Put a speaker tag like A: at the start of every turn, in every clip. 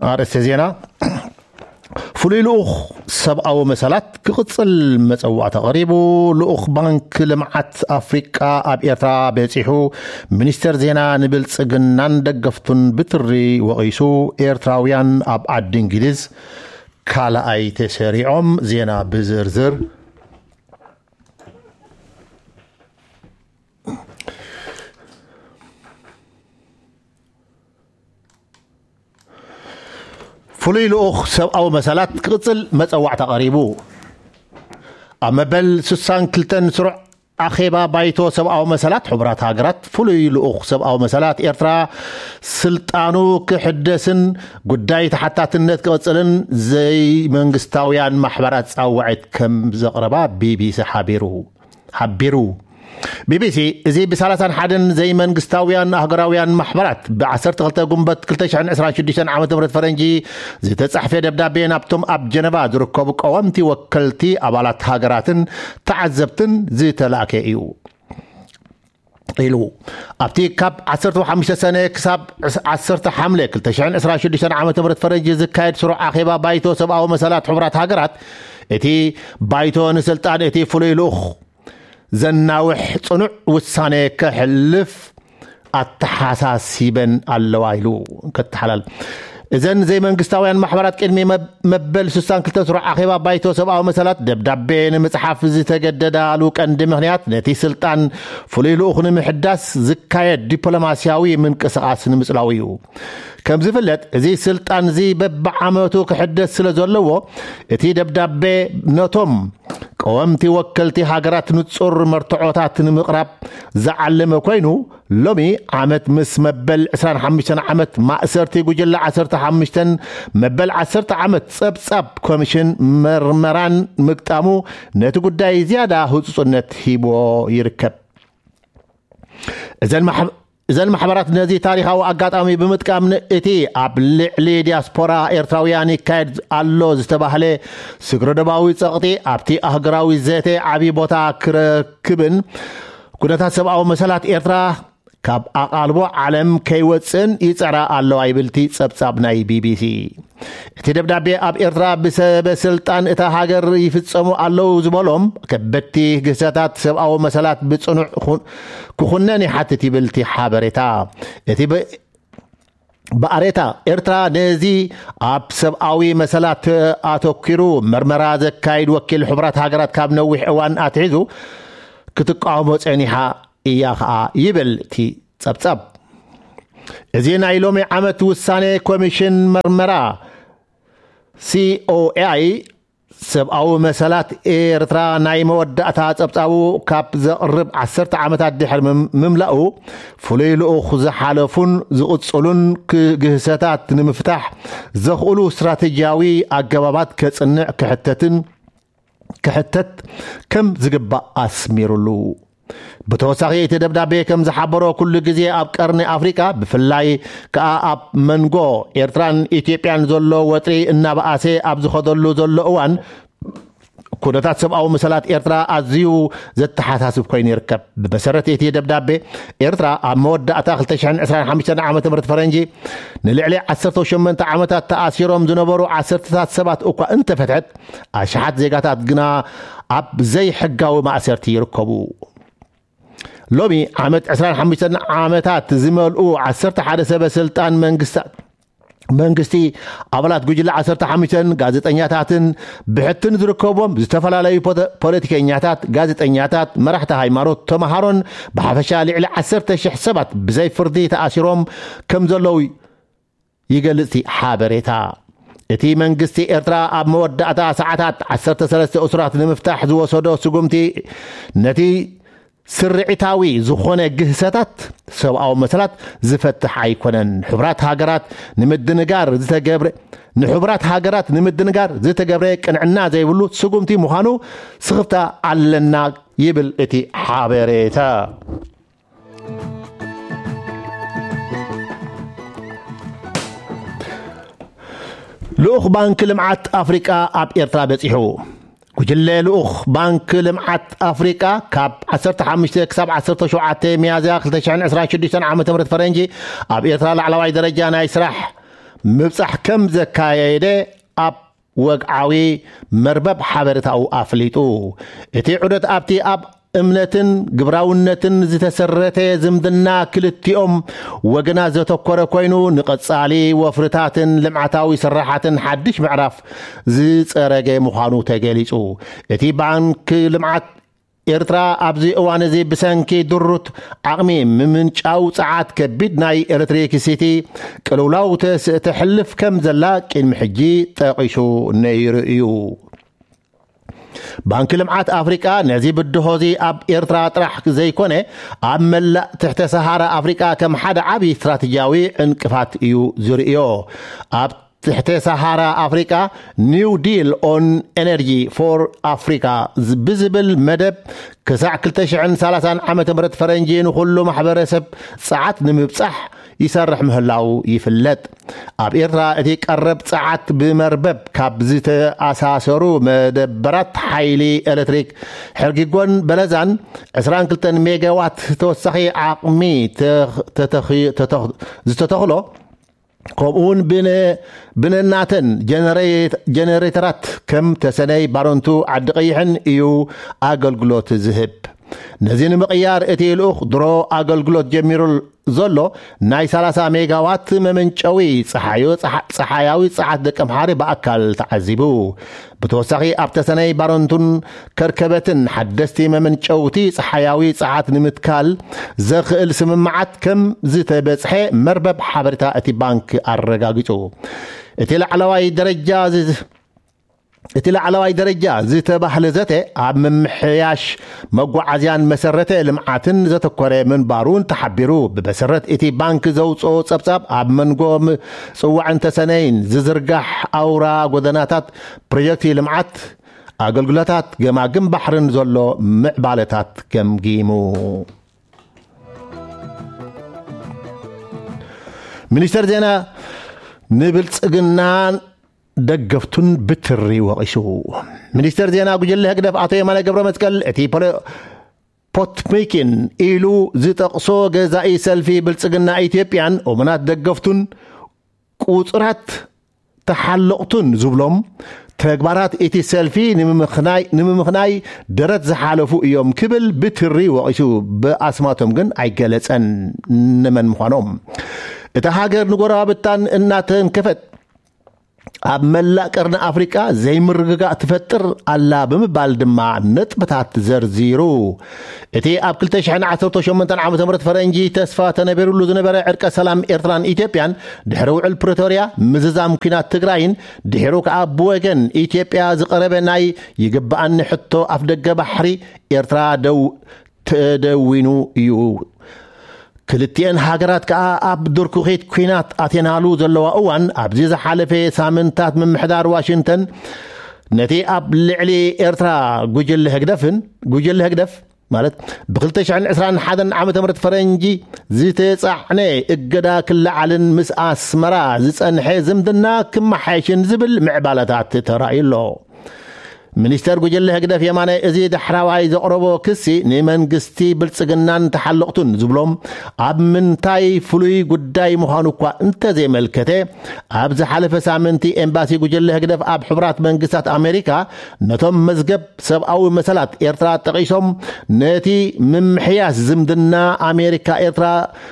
A: أرسل زينا فلي لأخ سبعة مسالات كقصل متوعة غريبو لأخ بنك لمعت أفريقيا أب إيرترا بيتيحو منستر زينا نبل سجنان دقفتن بتري وغيسو إيرتراويان أب عد إنجليز كالا أي تسريعهم زينا بزرزر فلي لأخ سبعة مسالات كقصل متوعة غريبو أما بل سسان كلتن سرع أخيبا بايتو سبعة مسالات حبرات هاجرات فلي لأخ سبعة مسالات إيرترا سلطانو كحدثن قداي تحتى تنت كقصلن زي منغستاويان محبرات أوعد كم زقربا BBC حبيرو BBC زي بسالسان حدن زي منغستاويان أهجراويان محبرات بعصرت غلطة قنبت كلتش عن 26 عام تمرت فرنجي زي تصحفي دبدابين أبتم أب جنبا دركوب قوامتي وكلتي أبالات هاجراتن تعذبتن زي تلاكي إلو أبتي كاب 15 سنة كساب 10 حملة كلتش عن 26 عام تمرت فرنجي زي كايد سرع أخيبا بايتو سبعة مسالات حبرات هاجرات اتي بايتو نسلطان اتي فلي لوخ زناوح صنع وسانه كحلف التحاساسيبن اللوايلو كتحلل اذن زي منغستاويان محبرات قدمي مبل سسان كلتا سرع اخيبا بايتو سبعه مسالات دبدابين مصحف زي تجددالو قند مخنيات نتي سلطان فليلو خن محداس زكايد دبلوماسياوي منقسقاس نمصلاويو كم زفلت زي سلطان زي ببعامتو كحدث سلازلو اتي دبدابي نوتوم قومتي وكلتي هاجرات نصور مرتعوتات نمقرب زعلم كوينو لومي عامت مس مبل 25 عامت مأسرتي جوجل 15 مبل 10 عامت صبصب كوميشن مرمران مقطامو نت غداي زياده حصصنت هيبو يركب إذا المحبرات نزي تاريخها وأقاطامي بمتقام اتي أبلعلي دياسبورا إيرتراوياني كايد اللو زتباهلي سكردباوي صغتي أبتي أهقراوي زيتي عبي بوتا كركبن كنتا سبعو مسالات إيرترا كاب أقالبو عالم كيوتسن يتعرى اللو أيبلتي سبسابناي BBC اتي دبدابي أب إيرترا بسلطان اتا هاجر يفتسمو اللو زبولهم كبتي قساتات سبعو مسالات بتصنع كخناني حتى تبلتي حابرتا اتي بأريتا إيرترا نزي أب سبعوي مسالات أتوكيرو مرمرا زكايد وكيل حبرات هاجرات كاب نوح اوان أتعيزو كتقامو تعنيها إياها يبلتي صبصب إذن إلومي عمت وساني كوميشن مرمرا COI سبعو مسالات إيرترا ناي مودعتا صبصبو كاب زقرب 10 عامتات دحر مملأو فليلو خذ حالفون زقصلون كجهساتات نمفتاح زخولو استراتيجياوي أجابات كصنع كحتت كم زقبا أسميرلو بتوسعي تدبدابي كم زحبرو كل جزء أب قرن أفريقيا بفلاي كأب منغو إيرتران إثيوبيان زولو وطري النبأسي أب زخدلو زولو أوان كودتات سبعو مسالات إيرترا أزيو زت حاسب كوين يركب بمسرة إتي دبدابي إيرترا أب مودعتا 25 عام تمرت فرنجي نلعلي 18 عامتات تأثيرهم زنبرو 10 سبات أوكا انت فتحت أشحات زيقاتات قنا أب زي حقاو ما أسرتي يركبو لومي عامت 25 عامتات زملؤو 10 حادثة سلطان منغستي أبلات جوجل 15 غازيطنياتاتن بحتن زركبهم زتفلالي بوليتيكينياتات غازيطنياتات مرحتا هايماروت تمهارون بحفشا لعلى 10,000 سبات بزي فردي تأثيرهم كم زلوي يقلتي حابريتا اتي منغستي إيرترا أب مودعتا ساعتات 13 أسرات نمفتاح زوصدو سقومتي نتي سرعتاوي زخونه جهساتات سبعو مسالات زفتح ايكونن حبرات هاجرات نمدنغار زتغبر نحبرات هاجرات نمدنغار زتغبر قنعنا زيبلو سقومتي مخانو سخفتا علنا يبل اتي حابريتا لوخ بانك لمعات افريقيا اب إيرترا بصيحو كجلة لوخ بانك لمعات أفريقيا كاب 15 كسب 17 ميازا 2026 عام تمرت فرنجي أب إيرترا على واي درجة ناي سرح ምብጻሕ ከም ዘካየደ ኣብ ወግዓዊ መርበብ ሓበሬታው ኣፍሊጡ እቲ ዑደት ኣብቲ ኣብ እምነትን ግብራውነትን ዝተሰረተ ዝምድና ክልቲኦም ወገና ዘተኮረ ኮይኑ ንቐጻሊ ወፍርታትን ልምዓታዊ ስራሓትን ሓድሽ ምዕራፍ ዝጸረገ ምዃኑ ተገሊጹ እቲ ባንክ ልምዓት ኤርትራ ኣብዚ እዋን እዚ ብሰንኪ ድሩት ዓቕሚ ምምንጫው ፀዓት ከቢድ ናይ ኤሌክትሪክሲቲ ቅልውላው ተሕልፍ ከም ዘላ ቅድሚ ሕጂ ጠቂሱ ነይሩ እዩ ባንክ ልምዓት ኣፍሪቃ ነዚ ብድሆዚ ኣብ ኤርትራ ጥራሕ ዘይኮነ ኣብ መላእ ትሕተ ሰሃራ ኣፍሪቃ ከም ሓደ ዓብይ ስትራቴጂያዊ ዕንቅፋት እዩ ዝርእዮ ኣብ ትሕተ ሰሃራ ኣፍሪቃ ኒው ዲል ኦን ኤነርጂ ፎር ኣፍሪካ ብዝብል መደብ ክሳዕ 2030 ዓመተ ምህረት ፈረንጂ ንኩሉ ማሕበረሰብ ፀዓት ንምብጻሕ ይሰርሕ ምህላው ይፍለጥ ኣብ ኤርትራ እቲ ቀረብ ፀዓት ብመርበብ ካብ ዝተኣሳሰሩ መደበራት ሓይሊ ኤሌክትሪክ ሕርጊጎን በለዛን 22 ሜጋዋት ተወሳኺ ዓቕሚ ዝተተኽሎ ከምኡውን ብነናተን ጀነሬተራት ከም ተሰነይ ባሮንቱ ዓዲ ቀይሕን እዩ ኣገልግሎት ዝህብ ነዚ ንምቕያር እቲ ልኡኽ ድሮ ኣገልግሎት ጀሚሩ ዘሎ ናይ 30 ሜጋዋት መመንጨዊ ፀሓያዊ ፀዓት ደቀ ምሓሪ በኣካል ተዓዚቡ ብተወሳኺ ኣብ ተሰነይ ባሮንቱን ከርከበትን ሓደስቲ መመንጨውቲ ፀሓያዊ ፀዓት ንምትካል ዘኽእል ስምምዓት ከም ዝተበጽሐ መርበብ ሓበሬታ እቲ ባንክ ኣረጋጊጹ እቲ ላዕለዋይ ደረጃ ዝተባህለ ዘተ ኣብ ምምሕያሽ መጓዓዝያን መሰረተ ልምዓትን ዘተኮረ ምንባሩን ተሓቢሩ ብመሰረት እቲ ባንክ ዘውፅኦ ጸብጻብ ኣብ መንጎ ጽዋዕን ተሰነይን ዝዝርጋሕ ኣውራ ጎደናታት ፕሮጀክት ልምዓት ኣገልግሎታት ገማግም ባሕርን ዘሎ ምዕባለታት ገምጊሙ ሚኒስተር ዜና ንብልጽግናን ደገፍቱን ብትሪ ወቂሱ ሚኒስተር ዜና ጉጅለ ህግደፍ አቶ የማነ ገብረ መስቀል እቲ ፖትሜኪን ኢሉ ዝጠቕሶ ገዛኢ ሰልፊ ብልጽግና ኢትዮጵያን ኦመናት ደገፍቱን ቁጽራት ተሓለቕቱን ዝብሎም ተግባራት እቲ ሰልፊ ንምምኽናይ ደረት ዝሓለፉ እዮም ክብል ብትሪ ወቂሱ ብኣስማቶም ግን ኣይገለጸን ንመን ምዃኖም እቲ ሃገር ንጎረባብታን እናተንከፈት ኣብ መላእ ቀርኒ ኣፍሪቃ ዘይምርግጋእ ትፈጥር ኣላ ብምባል ድማ ነጥብታት ዘርዚሩ እቲ ኣብ 2018 ዓመተ ምህረት ፈረንጂ ተስፋ ተነቢሩሉ ዝነበረ ዕርቀ ሰላም ኤርትራን ኢትዮጵያን ድሕሪ ውዕል ፕሪቶሪያ ምዝዛም ኩናት ትግራይን ድሕሩ ከዓ ብወገን ኢትዮጵያ ዝቐረበ ናይ ይግባኣኒ ሕቶ ኣፍ ደገ ባሕሪ ኤርትራ ተደዊኑ እዩ ክልቲአን ሃገራት ከዓ ኣብ ዱርኩኺት ኩናት ኣቴናሉ ዘለዋ እዋን ኣብዚ ዝሓለፈ ሳምንታት ምምሕዳር ዋሽንግተን ነቲ ኣብ ልዕሊ ኤርትራ ጉጅለ ህግደፍ ማለት ብ2021 ዓመተ ምህረት ፈረንጂ ዝተጻዕነ እገዳ ክለዓልን ምስ ኣስመራ ዝጸንሐ ዝምድና ክመሓየሽን ዝብል ምዕባለታት ተራእዩሎ ሚኒስተር ጉጅለ ህግደፍ የማነ እዚ ዳሕራዋይ ዘቕረቦ ክሲ ንመንግስቲ ብልጽግናን ተሓለቕቱን ዝብሎም ኣብ ምንታይ ፍሉይ ጉዳይ ምዃኑ እኳ እንተዘይመልከተ ኣብ ዝሓለፈ ሳምንቲ ኤምባሲ ጉጅለ ህግደፍ ኣብ ሕቡራት መንግስታት ኣሜሪካ ነቶም መዝገብ ሰብኣዊ መሰላት ኤርትራ ጠቒሶም ነቲ ምምሕያስ ዝምድና ኣሜሪካ ኤርትራ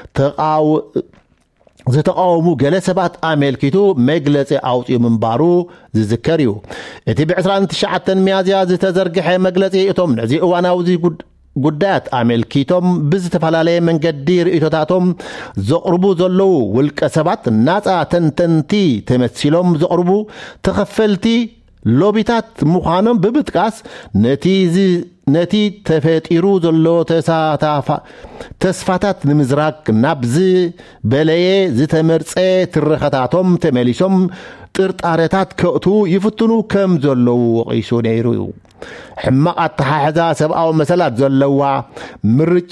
A: ዝተቃወሙ ገለ ሰባት ኣመልኪቱ መግለጺ ኣውፅኡ ምንባሩ ዝዝከር እዩ እቲ ብ29 ሚያዝያ ዝተዘርግሐ መግለጺ እቶም ነዚ እዋናዊ ጉዳያት ኣመልኪቶም ብዝተፈላለየ መንገዲ ርእቶታቶም ዘቕርቡ ዘለዉ ውልቀ ሰባት ናፃ ተንተንቲ ተመሲሎም ዘቕርቡ ተኸፈልቲ ሎቢታት ምዃኖም ብምጥቃስ ነቲ ተፈጢሩ ዘሎ ተስፋታት ንምዝራቅ ናብዚ በለየ ዝተመርፀ ትረኸታቶም ተመሊሶም ጥርጣረታት ከእቱ ይፍትኑ ከም ዘለዉ ወቂሱ ነይሩ ሕማቕ ኣተሓሕዛ ሰብኣዊ መሰላት ዘለዋ ምርጫ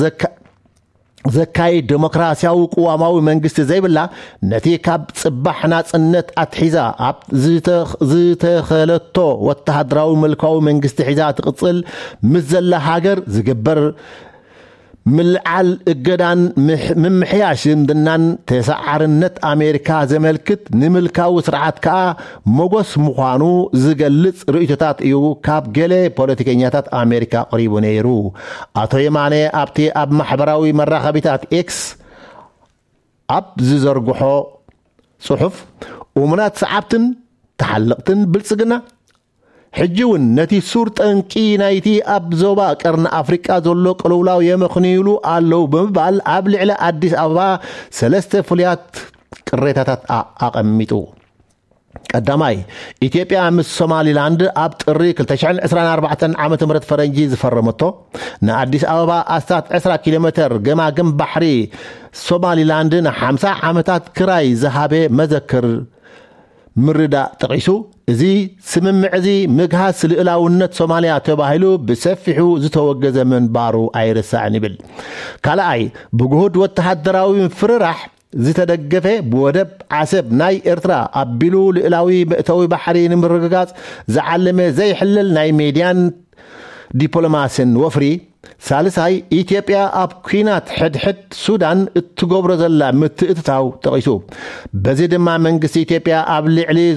A: ዘካይ ዲሞክራሲያዊ ቁዋማዊ መንግስቲ ዘይብላ ነቲ ካብ ጽባሕ ናጽነት ኣትሒዛ ኣብ ዝተኸለቶ ወተሃደራዊ መልካዊ መንግስቲ ሒዛ ትቕጽል ምስ ዘላ ሃገር ዝግበር ምልዓል እገዳን ምምሕያሽ ዝምድናን ተሰዓርነት ኣሜሪካ ዘመልክት ንምልካው ስርዓት ከዓ ሞጎስ ምዃኑ ዝገልጽ ርእይቶታት እዩ ካብ ገለ ፖለቲከኛታት ኣሜሪካ ቀሪቡ ነይሩ። ኣቶ የማነ ኣብቲ ኣብ ማሕበራዊ መራኸቢታት ኤክስ ኣብ ዝዘርግሖ ጽሑፍ እሙናት ሰዓብትን ተሓለቕትን ብልጽግና ሕጂ እውን ነቲ ሱር ጠንቂ ናይቲ ኣብ ዞባ ቀርኒ ኣፍሪቃ ዘሎ ቅልውላው የመኽንይሉ ኣለው ብምባል ኣብ ልዕሊ ኣዲስ ኣበባ ሰለስተ ፍሉያት ቅሬታታት ኣቐሚጡ። ቀዳማይ ኢትዮጵያ ምስ ሶማሊላንድ ኣብ ጥሪ 2024 ዓመተ ምህረት ፈረንጂ ዝፈረመቶ ንኣዲስ ኣበባ ኣስታት 20 ኪሎ ሜትር ገማግም ባሕሪ ሶማሊላንድ ን50 ዓመታት ክራይ ዝሃበ መዘክር ምርዳእ ጠቂሱ እዚ ስምምዕ እዚ ምግሃስ ልዕላውነት ሶማልያ ተባሂሉ ብሰፊሑ ዝተወገዘ ምንባሩ ኣይርሳዕን ይብል። ካልኣይ ብጉሁድ ወተሃደራዊ ፍርራሕ ዝተደገፈ ብወደብ ዓሰብ ናይ ኤርትራ ኣቢሉ ልዕላዊ ምእተዊ ባሕሪ ንምርግጋጽ ዝዓለመ ዘይሕልል ናይ ሜድያን ዲፕሎማስን ወፍሪ። ሳልሳይ ኢትዮጵያ ኣብ ኩናት ሕድሕድ ሱዳን እትገብሮ ዘላ ምትእትታው ጠቂሱ በዚ ድማ መንግስቲ ኢትዮጵያ ኣብ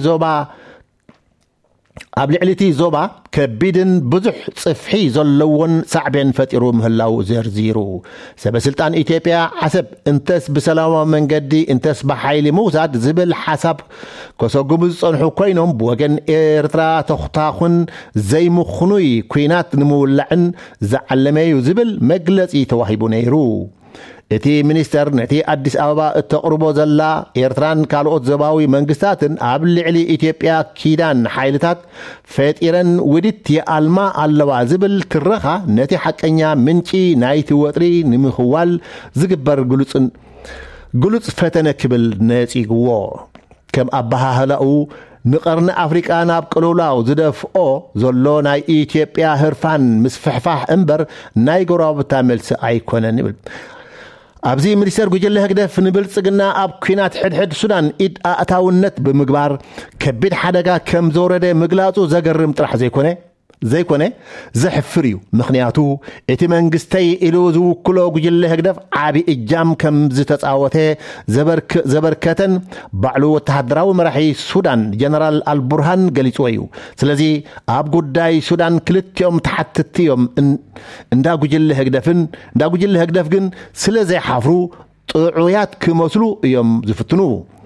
A: ልዕሊቲ ዞባ ከቢድን ብዙሕ ጽፍሒ ዘለዎን ሳዕቤን ፈጢሩ ምህላው ዘርዚሩ። ሰበስልጣን ኢትዮጵያ ዓሰብ እንተስ ብሰላማዊ መንገዲ እንተስ ብሓይሊ ምውሳድ ዝብል ሓሳብ ከሰጉሙ ዝጸንሑ ኮይኖም ብወገን ኤርትራ ተኽታኹን ዘይምኽኑይ ኩናት ንምውላዕን ዝዓለመዩ ዝብል መግለጺ ተዋሂቡ ነይሩ። እቲ ሚኒስተር ነቲ ኣዲስ ኣበባ እተቕርቦ ዘላ ኤርትራን ካልኦት ዞባዊ መንግስታትን ኣብ ልዕሊ ኢትዮጵያ ኪዳን ሓይልታት ፈጢረን ውዲት የኣልማ ኣለዋ ዝብል ትረኻ ነቲ ሓቀኛ ምንጪ ናይቲ ወጥሪ ንምኽዋል ዝግበር ግሉጽ ፈተነ ክብል ነጺግዎ። ከም ኣባሃህላኡ ንቀርኒ ኣፍሪቃ ናብ ቅልውላው ዝደፍኦ ዘሎ ናይ ኢትዮጵያ ህርፋን ምስፍሕፋሕ እምበር ናይ ጎረቤታ መልሲ ኣይኮነን ይብል። ኣብዚ ሚኒስተር ጉጅለ ህግደፍ ንብልጽግና ኣብ ኩናት ሕድሕድ ሱዳን ኢድ ኣእታውነት ብምግባር ከቢድ ሓደጋ ከም ዘወረደ ምግላጹ ዘገርም ጥራሕ ዘይኮነ ዘሕፍር እዩ። ምክንያቱ እቲ መንግስተይ ኢሉ ዝውክሎ ጉጅለ ህግደፍ ዓቢ እጃም ከም ዝተጻወተ ዘበርከተን ባዕሉ ወተሃደራዊ መራሒ ሱዳን ጀነራል አልቡርሃን ገሊጽዎ እዩ። ስለዚ ኣብ ጉዳይ ሱዳን ክልቲኦም ተሓትቲ እዮም። እንዳ ጉጅለ ህግደፍ ግን ስለ ዘይሓፍሩ ጥዑያት ክመስሉ እዮም ዝፍትኑ።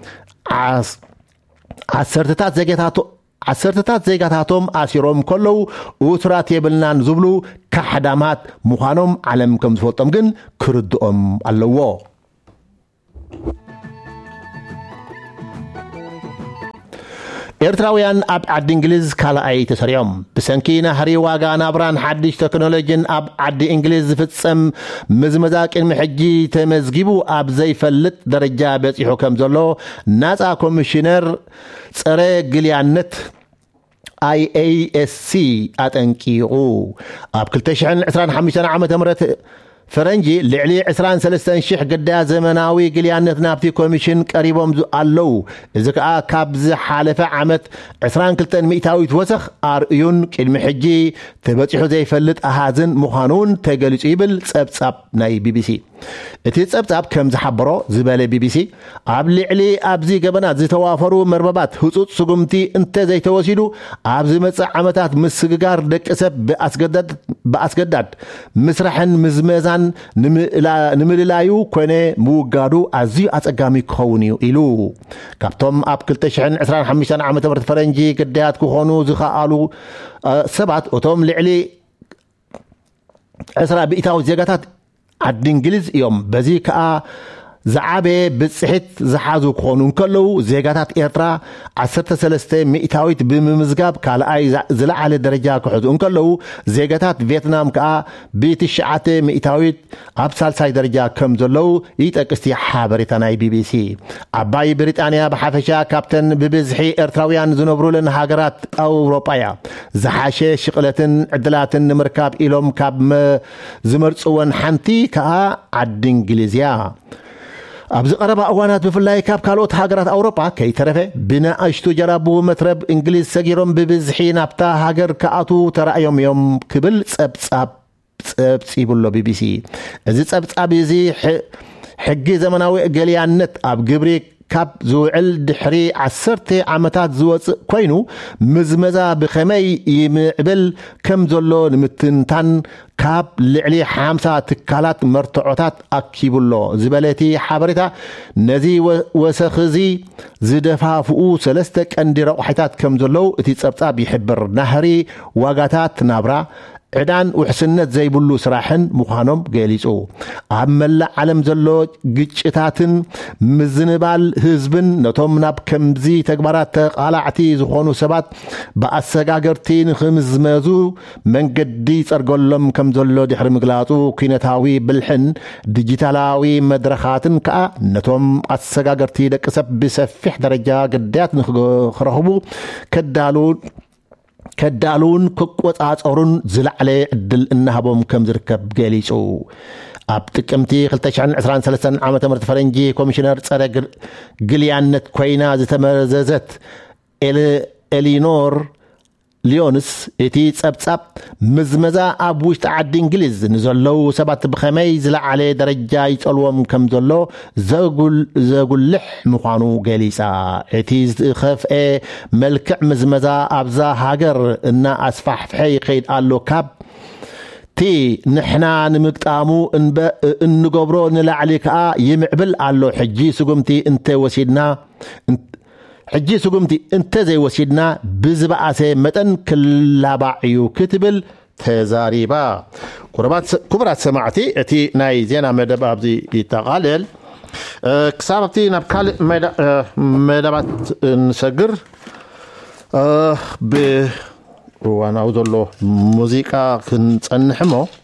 A: ዓሰርተታት ዜጋታቶም ኣሲሮም ከለው ውትራት የብልናን ዝብሉ ካሕዳማት ምዃኖም ዓለም ከም ዝፈልጦም ግን ክርድኦም ኣለዎ። ኤርትራውያን ኣብ ዓዲ እንግሊዝ ካልኣይ ተሰሪዖም ብሰንኪ ናህሪ ዋጋ ናብራን ሓድሽ ቴክኖሎጂን ኣብ ዓዲ እንግሊዝ ዝፍጸም ምዝመዛ ቅድሚ ሕጂ ተመዝጊቡ ኣብ ዘይፈልጥ ደረጃ በፂሑ ከም ዘሎ ናፃ ኮሚሽነር ፀረ ግልያነት IASC ኣጠንቂቑ። ኣብ 2025 ዓመተ ምህረት ፈረንጂ ልዕሊ 23,000 ገዳያ ዘመናዊ ግልያነት ናብቲ ኮሚሽን ቀሪቦም ኣለው። እዚ ከዓ ካብ ዝሓለፈ ዓመት 22 ሚእታዊት ወሰኽ ኣርእዩን ቅድሚ ሕጂ ተበፂሑ ዘይፈልጥ ኣሃዝን ምዃኑን ተገሊጹ ይብል ጸብጻብ ናይ BBC። እቲ ጸብጻብ ከም ዝሓበሮ ዝበለ BBC ኣብ ልዕሊ ኣብዚ ገበናት ዝተዋፈሩ መርበባት ህፁፅ ስጉምቲ እንተ ዘይተወሲዱ ኣብ ዝመጽእ ዓመታት ምስግጋር ደቂ ሰብ ብኣስገዳድ ምስራሕን ምዝመዛን ንምልላዩ ኮነ ምውጋዱ ኣዝዩ ኣጸጋሚ ክኸውን እዩ ኢሉ። ካብቶም ኣብ 2025 ዓመተ ምህረት ፈረንጂ ግዳያት ክኾኑ ዝኸኣሉ ሰባት እቶም ልዕሊ 20 ሚእታዊ ዜጋታት ዓዲ እንግሊዝ እዮም። በዚ ከዓ ዝዓበ ብጽሒት ዝሓዙ ክኾኑ እንከለው ዜጋታት ኤርትራ 13 ሚእታዊት ብምምዝጋብ ካልኣይ ዝለዓለ ደረጃ ክሕዙ እንከለው ዜጋታት ቪየትናም ከዓ ብ9 ሚእታዊት ኣብ ሳልሳይ ደረጃ ከም ዘለው ይጠቅስቲ ሓበሬታ ናይ BBC። ዓባይ ብሪጣንያ ብሓፈሻ ካብተን ብብዝሒ ኤርትራውያን ዝነብሩለን ሃገራት ኣውሮጳ እያ። ዝሓሸ ሽቕለትን ዕድላትን ንምርካብ ኢሎም ካብ ዝመርጽወን ሓንቲ ከዓ ዓዲ እንግሊዝ እያ። ኣብዚ ቀረባ እዋናት ብፍላይ ካብ ካልኦት ሃገራት ኣውሮጳ ከይተረፈ ብናእሽቱ ጀራቡ መትረብ እንግሊዝ ሰጊሮም ብብዝሒ ናብታ ሃገር ከኣቱ ተራእዮም እዮም ክብል ጸብጻብ ጸብጺብሎ ቢቢሲ እዚ ጸብጻብ እዚ ሕጊ ዘመናዊ ገሊያነት ኣብ ግብሪ ካብ ዝውዕል ድሕሪ 10 ዓመታት ዝወፅእ ኮይኑ ምዝመዛ ብኸመይ ይምዕብል ከም ዘሎ ንምትንታን ካብ ልዕሊ 50 ትካላት መርትዖታት ኣኪብሎ ዝበለቲ ሓበሬታ ነዚ ወሰኽዚ ዝደፋፍኡ 3 ቀንዲ ረቑሒታት ከም ዘለው እቲ ጸብጻብ ይሕብር ናህሪ ዋጋታት ናብራ ዕዳን ውሕስነት ዘይብሉ ስራሕን ምዃኖም ገሊጹ ኣብ መላእ ዓለም ዘሎ ግጭታትን ምዝንባል ህዝብን ነቶም ናብ ከምዚ ተግባራት ተቃላዕቲ ዝኾኑ ሰባት በኣሰጋገርቲ ንኽምዝመዙ መንገዲ ጸርገሎም ከም ዘሎ ድሕሪ ምግላጹ ኩነታዊ ብልሕን ዲጂታላዊ መድረኻትን ከዓ ነቶም ኣሰጋገርቲ ደቂ ሰብ ብሰፊሕ ደረጃ ግዳያት ንኽረኽቡ ከዳሉን ክቆጻጸሩን ዝለዓለ ዕድል እናሃቦም ከም ዝርከብ ገሊጹ ኣብ ጥቅምቲ 2023 ዓመተ ምህረት ፈረንጂ ኮሚሽነር ጸረ ግልያነት ኮይና ዝተመዘዘት ኤሊኖር ሊዮንስ እቲ ጸብጻብ ምዝመዛ ኣብ ውሽጢ ዓዲ እንግሊዝ ንዘለው ሰባት ብኸመይ ዝለዓለ ደረጃ ይጸልዎም ከም ዘሎ ዘጉልሕ ምዃኑ ገሊጻ እቲ ዝኸፍአ መልክዕ ምዝመዛ ኣብዛ ሃገር እና ኣስፋሕፍሐ ይኸይድ ኣሎ ካብ ቲ ንሕና ንምቅጣሙ እንገብሮ ንላዕሊ ከዓ ይምዕብል ኣሎ ሕጂ ስጉምቲ እንተ ዘይወሲድና ብዝበኣሰ መጠን ክላባዕዩ ክትብል ተዛሪባ ክቡራት ሰማዕቲ እቲ ናይ ዜና መደብ ኣብዚ ይጠቃለል ክሳብ ኣብቲ ናብ ካልእ መደባት ንሰግር ብዋናው ዘሎ ሙዚቃ ክንጸንሕ ሞ